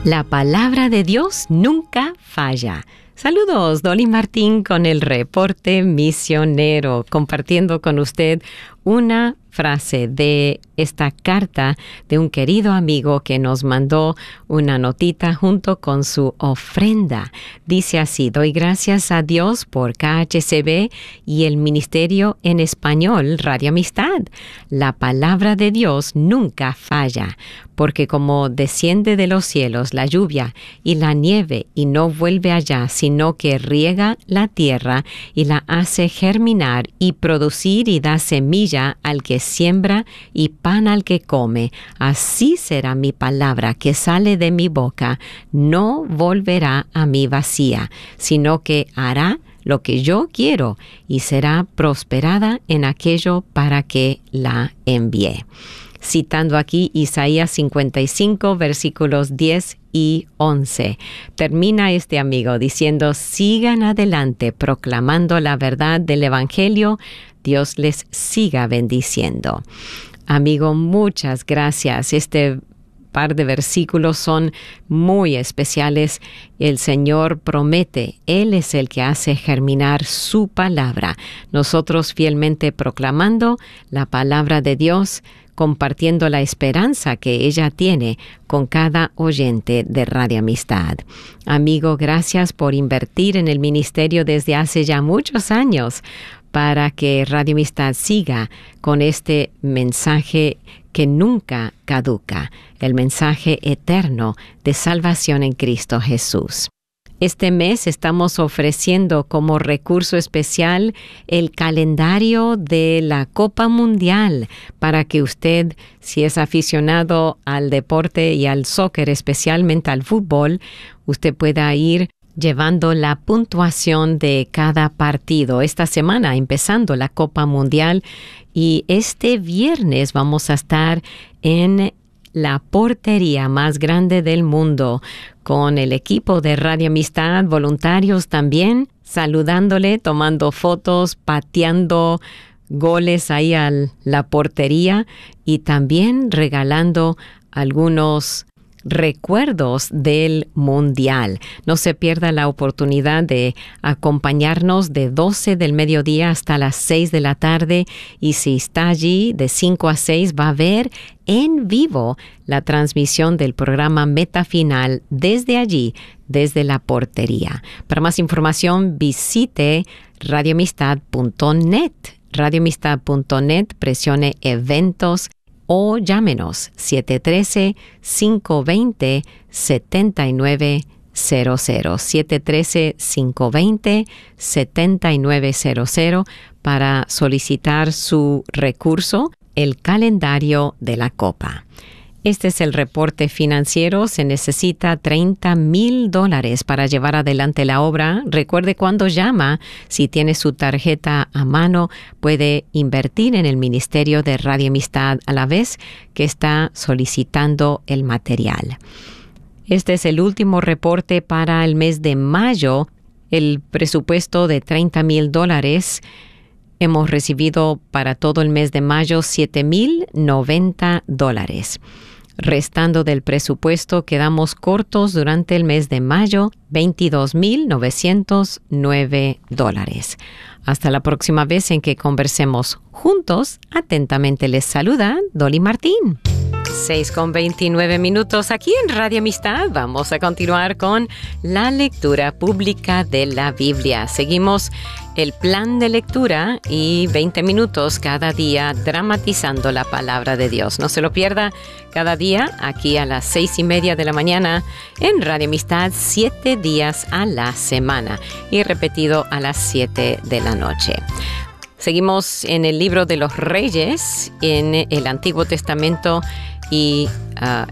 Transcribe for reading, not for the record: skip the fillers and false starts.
La palabra de Dios nunca falla. Saludos, Dolly Martín con el reporte misionero, compartiendo con usted una frase de esta carta de un querido amigo que nos mandó una notita junto con su ofrenda. Dice así: doy gracias a Dios por KHCB y el Ministerio en Español Radio Amistad. La palabra de Dios nunca falla, porque como desciende de los cielos la lluvia y la nieve y no vuelve allá, sino que riega la tierra y la hace germinar y producir y da semilla al que siembra y pan al que come, así será mi palabra que sale de mi boca. No volverá a mí vacía, sino que hará lo que yo quiero y será prosperada en aquello para que la envié. Citando aquí Isaías 55, versículos 10 y 11. Termina este amigo diciendo: sigan adelante proclamando la verdad del Evangelio. Dios les siga bendiciendo. Amigo, muchas gracias. Este par de versículos son muy especiales. El Señor promete, Él es el que hace germinar su palabra. Nosotros fielmente proclamando la palabra de Dios, compartiendo la esperanza que ella tiene con cada oyente de Radio Amistad. Amigo, gracias por invertir en el ministerio desde hace ya muchos años para que Radio Amistad siga con este mensaje que nunca caduca, el mensaje eterno de salvación en Cristo Jesús. Este mes estamos ofreciendo como recurso especial el calendario de la Copa Mundial para que usted, si es aficionado al deporte y al soccer, especialmente al fútbol, usted pueda ir llevando la puntuación de cada partido. Esta semana empezando la Copa Mundial y este viernes vamos a estar en la portería más grande del mundo con el equipo de Radio Amistad, voluntarios también, saludándole, tomando fotos, pateando goles ahí a la portería y también regalando algunos recuerdos del Mundial. No se pierda la oportunidad de acompañarnos de 12 del mediodía hasta las 6 de la tarde y si está allí de 5 a 6 va a ver en vivo la transmisión del programa Meta Final desde allí, desde la portería. Para más información visite radioamistad.net. Radioamistad.net, presione eventos o llámenos 713-520-7900, 713-520-7900 para solicitar su recurso, el calendario de la Copa. Este es el reporte financiero. Se necesita $30,000 para llevar adelante la obra. Recuerde, cuando llama, si tiene su tarjeta a mano, puede invertir en el Ministerio de Radio Amistad a la vez que está solicitando el material. Este es el último reporte para el mes de mayo. El presupuesto de $30,000. Hemos recibido para todo el mes de mayo $7,090. Restando del presupuesto, quedamos cortos durante el mes de mayo, $22,909. Hasta la próxima vez en que conversemos juntos. Atentamente les saluda Dolly Martín. 6:29 aquí en Radio Amistad. Vamos a continuar con la lectura pública de la Biblia. Seguimos el plan de lectura y 20 minutos cada día dramatizando la palabra de Dios. No se lo pierda cada día aquí a las 6:30 de la mañana en Radio Amistad, 7 días a la semana y repetido a las 7 de la noche. Seguimos en el libro de los Reyes, en el Antiguo Testamento y